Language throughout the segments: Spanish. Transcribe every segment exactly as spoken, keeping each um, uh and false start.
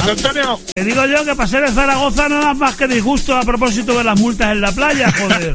José Antonio. Te digo yo que para ser de Zaragoza no da más que disgusto a propósito de las multas en la playa, joder.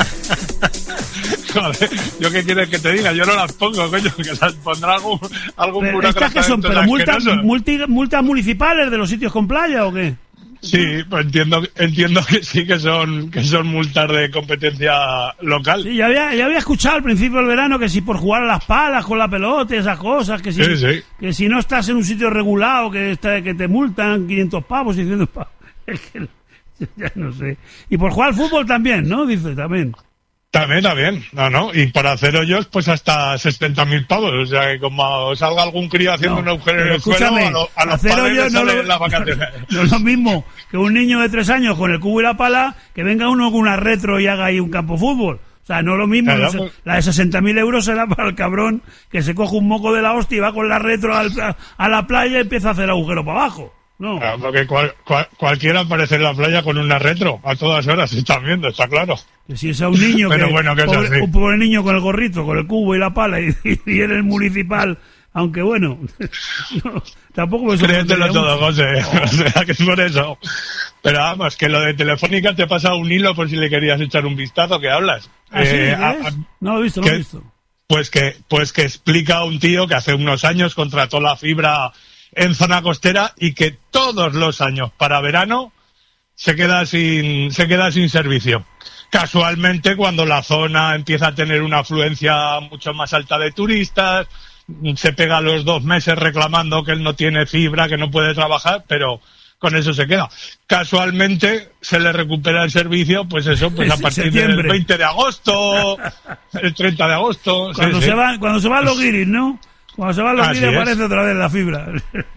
Joder, ¿yo qué quieres que te diga? Yo no las pongo, coño, que las pondrá algún, algún Pero burócrata. ¿Estas que son? ¿Pero multas, multi, multas municipales de los sitios con playa o qué? Sí, pues entiendo, entiendo que sí que son que son multas de competencia local. Sí, ya había, ya había escuchado al principio del verano que si por jugar a las palas con la pelota y esas cosas, que si, sí, sí. que si no estás en un sitio regulado, que, está, que te multan quinientos pavos, seiscientos pavos. Es que ya no sé. Y por jugar al fútbol también, ¿no? Dice, también. También, también, no, no, y para hacer hoyos, pues hasta sesenta mil pavos, o sea, que como salga algún crío haciendo no, un agujero en el suelo, a, lo, a los padres les no salen lo, las vacaciones. No es lo mismo que un niño de tres años con el cubo y la pala, que venga uno con una retro y haga ahí un campo de fútbol. O sea, no es lo mismo, claro, no, pues, la de sesenta mil euros será para el cabrón que se coge un moco de la hostia y va con la retro al, a la playa y empieza a hacer agujero para abajo. No. Claro, porque cual, cual, cualquiera aparece en la playa con una retro a todas horas, se están viendo, está claro. Que si es a un niño, pero que, bueno, que pobre, es un pobre niño con el gorrito, con el cubo y la pala y, y en el municipal, aunque bueno, no, tampoco me créetelo todo, José, oh. O sea, que es por eso. Pero vamos, que lo de Telefónica te pasa un hilo por si le querías echar un vistazo, que hablas. ¿Ah, sí? eh, a, a, no lo he visto, no lo he visto. Pues que, pues que explica a un tío que hace unos años contrató la fibra en zona costera y que todos los años para verano se queda sin se queda sin servicio. Casualmente, cuando la zona empieza a tener una afluencia mucho más alta de turistas, se pega los dos meses reclamando que él no tiene fibra, que no puede trabajar, pero con eso se queda. Casualmente se le recupera el servicio, pues eso, pues a partir del veinte de agosto, el treinta de agosto. Cuando sí, se sí. van, cuando se van los guiris, ¿no? Cuando se van los guiris aparece otra vez la fibra.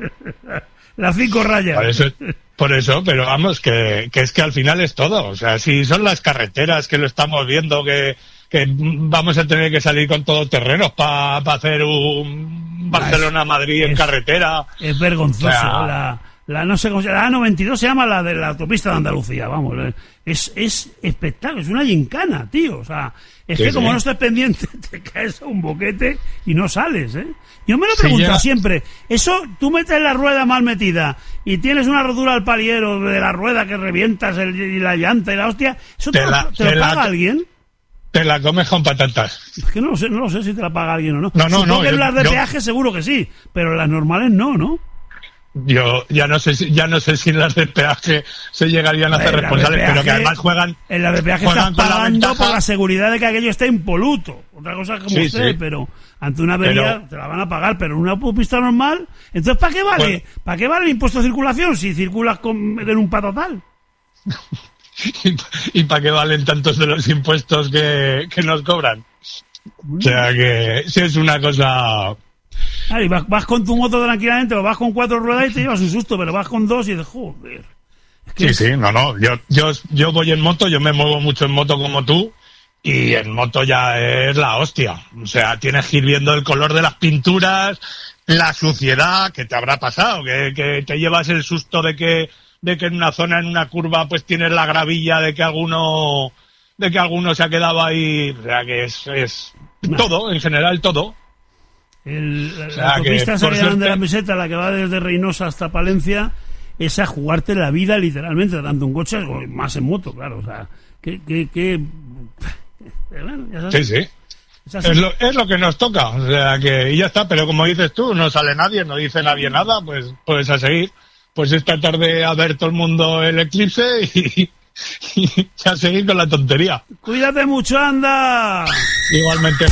Las cinco rayas. Por eso, por eso, pero vamos, que, que es que al final es todo. O sea, si son las carreteras que lo estamos viendo, que, que vamos a tener que salir con todoterrenos para pa hacer un Barcelona-Madrid en carretera. Es vergonzoso. O sea, la, la no sé cómo se llama, la A noventa y dos se llama la de la autopista de Andalucía, vamos. Es, es espectáculo, es una gincana, tío. O sea, es sí, que como sí. no estés pendiente, te caes a un boquete y no sales, ¿eh? Yo me lo he preguntado sí, siempre. Eso, tú metes la rueda mal metida y tienes una rotura al paliero de la rueda que revientas el, y la llanta y la hostia, ¿eso te, te, la, te, te lo paga la, alguien? Te la comes con patatas. Es que no lo sé, no lo sé si te la paga alguien o no. No, no, Supongo no. que Yo, las de yo, peaje seguro que sí, pero las normales no, ¿no? Yo ya no sé si, ya no sé si las de peaje se llegarían a hacer ver, responsables, peaje, pero que además juegan. En la de peaje estás pagando la por la seguridad de que aquello esté impoluto. Otra cosa como sí, usted, sí. pero ante una avería pero, te la van a pagar, pero en una autopista normal, entonces ¿para qué vale? Bueno, ¿para qué vale el impuesto de circulación si circulas con en un patotal? ¿Y, y para qué valen tantos de los impuestos que, que nos cobran? O sea que si es una cosa. Claro, y vas, vas con tu moto tranquilamente, o vas con cuatro ruedas y te llevas un susto, pero vas con dos y dices, joder. Es que sí, es... sí, no, no. Yo, yo, yo voy en moto, yo me muevo mucho en moto como tú, y en moto ya es la hostia. O sea, tienes que ir viendo el color de las pinturas, la suciedad que te habrá pasado, que, que te llevas el susto de que, de que en una zona, en una curva, pues tienes la gravilla de que alguno, de que alguno se ha quedado ahí. O sea, que es, es no. todo, en general todo. El, la, o sea, la autopista esa que llaman de la meseta, la que va desde Reynosa hasta Palencia, es a jugarte la vida literalmente, tanto en coche o más en moto, claro. O sea, que... que, que... Bueno, ya sí, sí. Es, es, lo, es lo que nos toca. O sea, que y ya está. Pero como dices tú, no sale nadie, no dice nadie nada, pues, pues a seguir. Pues esta tarde a ver todo el mundo el eclipse y, y a seguir con la tontería. Cuídate mucho, anda. Igualmente.